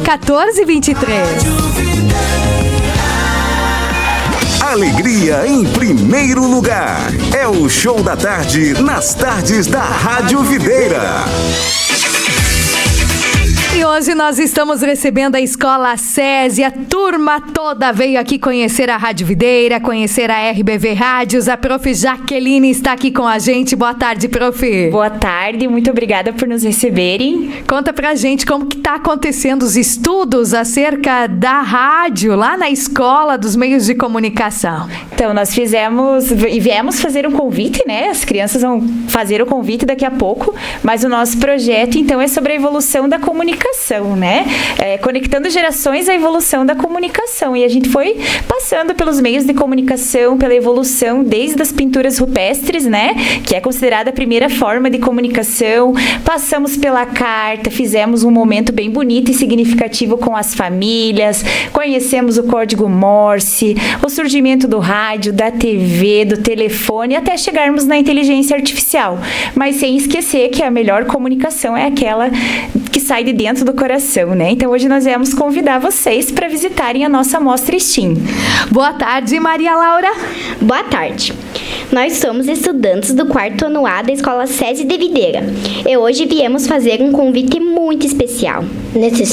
14h23. Alegria em primeiro lugar. É o Show da Tarde nas tardes da Rádio Videira. E hoje nós estamos recebendo a Escola SESI. A turma toda veio aqui conhecer a Rádio Videira, conhecer a RBV Rádios. A prof. Jaqueline está aqui com a gente. Boa tarde, prof. Boa tarde, muito obrigada por nos receberem. Conta pra gente como que tá acontecendo os estudos acerca da rádio lá na Escola dos Meios de Comunicação. Então, nós viemos fazer um convite, né? As crianças vão fazer o convite daqui a pouco, mas o nosso projeto, então, é sobre a evolução da comunicação, né? Conectando gerações à evolução da comunicação. E a gente foi passando pelos meios de comunicação, pela evolução desde as pinturas rupestres, né? Que é considerada a primeira forma de comunicação. Passamos pela carta, fizemos um momento bem bonito e significativo com as famílias, conhecemos o código Morse, o surgimento do rádio, da TV, do telefone, até chegarmos na inteligência artificial. Mas sem esquecer que a melhor comunicação é aquela que sai de dentro do coração, né? Então hoje nós viemos convidar vocês para visitarem a nossa mostra STEAM. Boa tarde, Maria Laura. Boa tarde. Nós somos estudantes do 4º ano A da Escola SESI de Videira. E hoje viemos fazer um convite muito especial. Nesse